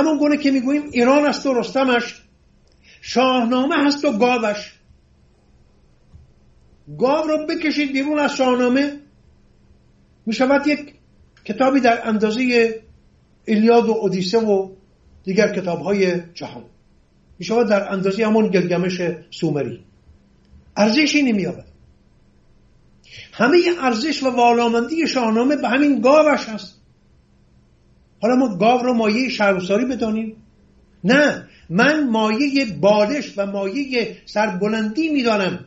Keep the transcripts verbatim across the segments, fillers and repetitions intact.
همون گونه که میگوییم ایران است و رستمش، شاهنامه هست و گاوش. گاو رو بکشید بیرون از شاهنامه میشود یک کتابی در اندازه ایلیاد و اودیسه و دیگر کتاب‌های جهان، میشود در اندازه همون گلگمش سومری. ارزشی نمی‌یابد. همه ارزش و والامندی شاهنامه به همین گاوش هست. حالا ما گاو رو مایه شرمساری بدانیم؟ نه، من مایه بالش و مایه سربلندی میدانم.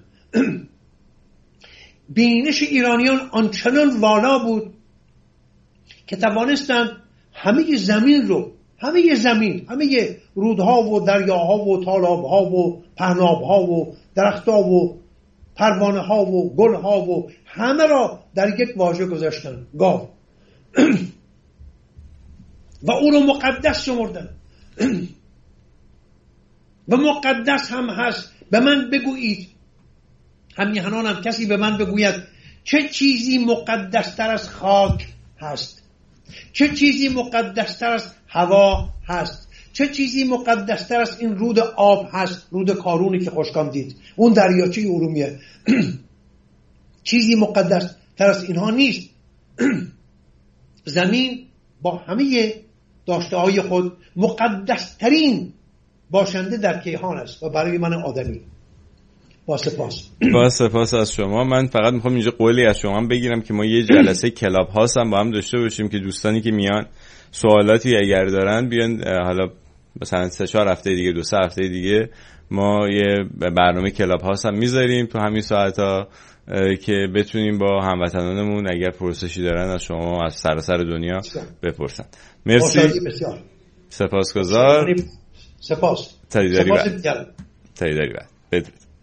بینش ایرانیان آنچنان والا بود که توانستند همه زمین رو، همه زمین، همه رودها و دریاها و تالابها و پهنابها و درختها و پروانه ها و گل ها و همه را در یک واژه گذاشتن: گاو. و او رو مقدس شمردن. و مقدس هم هست. به من بگویید، همیهنان هم کسی به من بگوید چه چیزی مقدس تر از خاک هست، چه چیزی مقدس تر از هوا هست، چه چیزی مقدس تر از این رود آب هست، رود کارونی که خوشکام دید، اون دریاچه ارومیه. چیزی مقدس تر از اینها نیست. زمین با همه داشته های خود مقدس ترین باشنده در کیهان است و برای من آدمی. با سپاس. با سپاس از شما. من فقط میخوام اینجا قولی از شما بگیرم که ما یه جلسه کلاب هاست هم با هم داشته باشیم که دوستانی که میان سوالاتی اگر دارن بیان، حالا مثلا سه چهار هفته دیگه، دو سه هفته دیگه ما یه برنامه کلاب هاست هم میذاریم تو همین ساعتا که بتونیم با هموطنانمون اگر پرسشی دارن از شما از سراسر دنیا بپرسن. مرسی. سپاسگزار. سپاس. تریداری بعد. تریداری بعد. بدرود.